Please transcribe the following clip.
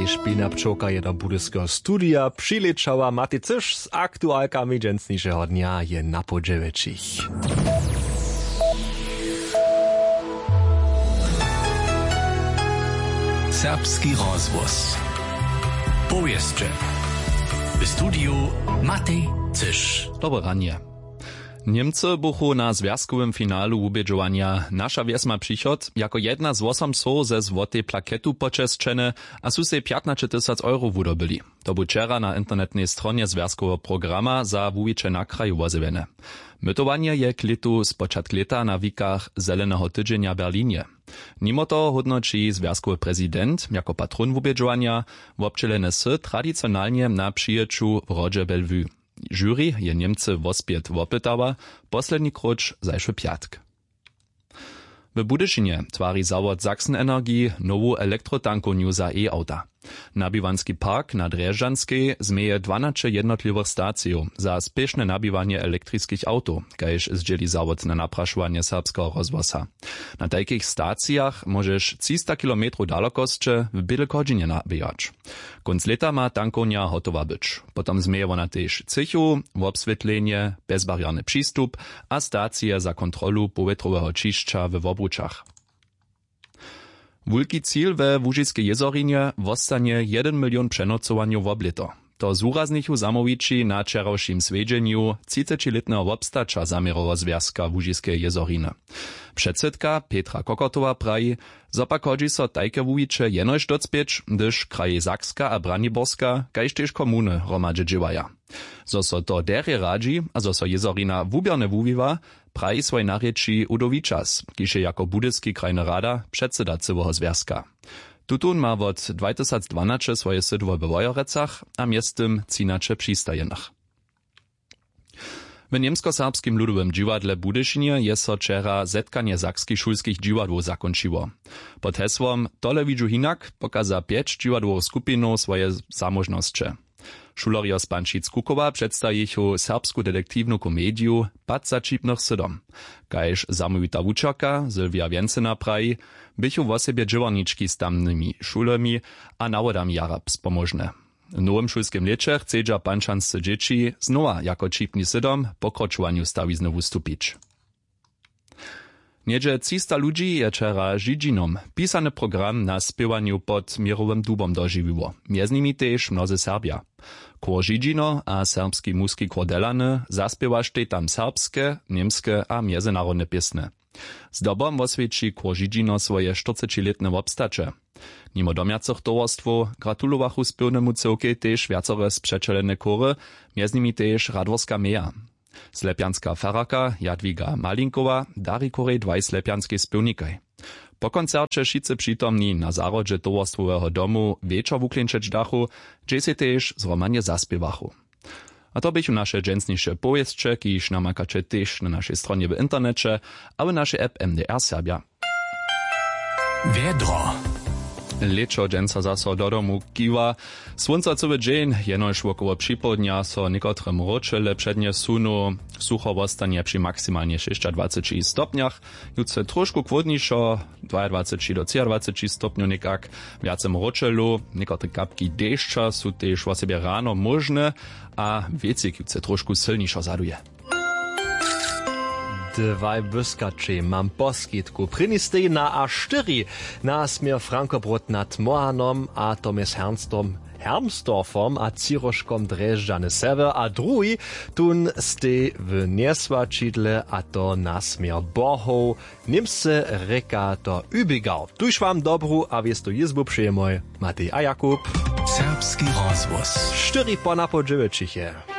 Tež Pilna Pčołka je do budyskiego studia przyleciała. Maty coś z aktualkami dżęsniejszego dnia je na podziewiczich. Serbski rozvoz. Powieszcze. W studiu Matej Cysz. Dobre ranie. Niemcy buchu na związkowym finalu ubieżowania Nasza Wies ma przychod jako jedna z 8 so ze złotej plaketu poczeszczene, a su se 15 000 euro wydobili. To był wczera na internetnej stronie związkowego programa za wujicze na kraju wozywiene. Mytowanie je k litu z początku leta na wikach Zelenego Tydzienia Berlinie. Mimo to hodnoczy związkowy prezydent jako patron ubieżowania wobczelene sy tradycjonalnie na przyjeczu w rodzie Bellevue. Jury je Niemcy wospiet wopytała, posledni krucz zajszy piatk. W Budyszynie twarzy zawod Sachsen Energii nową elektrotankownię za e-auta. Nabiwanski park na Drzeżanskiej zmieje 12 jednotliwych stacji za spieszne nabiwanie elektrycznych autów, kajż zdzieli zawod na napraszowanie serbskiego rozwoza. Na takich stacjach możesz 300 km dalekości w byle godzinie nabijać. Konc leta ma tankownia hotowa być. Potem zmieje ona też cychu, obswietlenie, bezbarierny przystup a stacje za kontrolu powietrowego czyszcza w obruczach. Wulki cíl we Łużyskiej jezorinie wostanie 1 milion przenocowaniów w oblito. To z uraznichu zamowici na wczorajszym swiedzieniu 30-letnego obstacza zamierowa związka Łużyskiej jezoriny. Przedsedka Petra Kokotowa praji, zopak hodzi so tajke wujicze jenož docpieć, gdyż kraje Sakska a Braniborska, kajž tež komuny hromadže dživaja. Zo so to derje radzi, a zo so jezorina wubierne wuwiwa, praji swoj narječi Udovičas, kiž je jako budyski krajny rada předseda cyłego związka. Tutun ma od 2012 swoje sydło w Wojorecach, a miestem cinacze przystajenach. W niemsko-serbskim ludowym dziwadle Budyszynie je so wczera zetkanie sakskich szulskich dziwadłów zakończyło. Pod hesłom Tole widzu hinak pokaza 5 dziwadłowych skupinów swoje zamożności. Šulerjo z Pančic-Kukowa przedstawichu serbsku detektywną komediu Pad za čipnych sydom. Kajž zamówita wučerka Sylwia Więcena praji, bychu w osobie dżywarniczki z tamnymi szulami a nawodami jara spomożne. W nowym szulskim lecie chcedza pančanscy dzieci znowa jako čipni sydom po kroczowaniu stawizny wystupić. Niedzie 300 ludzi je wczera Žižinom pisany program na spiewaniu pod Mirowym dubom dożywiło. Między nimi też mnozy Serbia. Chór Žižino a serbski muski chór Delany zaspiewaštej tam serbskie, niemskie a międzynarodne piesne. Z dobom oswieci chór Žižino swoje 40-letne wobstacze. Mimo domiacych towarstwów gratulowachu spiwnemu cyłke też wiacore sprzeczelene chóry, między nimi też Radworska Meja. Slepianska faraka Jadwiga Malinkowa dari korej 2 slepianskie spiewnikaj. Po koncercie wszyscy przytomni na zarodzie towarstwowego domu wieczor wuklinčeć dachu, gdzie się też zromanie zaspiewachu. A to bychu nasze dżęsniejsze powieszcze, kiż namakacie też na naszej stronie w internecie, a w naszej app MDR Serbia. Wiedro. Leczo dżęca zaso do domu kiwa. Słońca cały dzień, jenoż wokoło przypołudnia so niekotre mroczele przednie sunu, sucho wostanie przy maksymalnie 26 stopniach, jutro troszkę chłodniejszo, 22 do 23 stopniów niekak, więcej mroczelu, niekotre kapki deszcza są też w sobie rano możne, a wiecik jutro troszkę silniejszo zaduje. Dwaj błyskacze mam poskitku. Prinistej na A4 na smier Frankobrot nad Mohanom a Tomes Hermstorfom a Ciroškom Drežďany sever a drugi tun stej w Niesvačidle a to na smier Bohov Nimse reka to Übigau. Tuž wam dobru a wiesto jizbu przyjemoj Matej a Jakub. Serbski rozvoz. 4 po na podževečiche.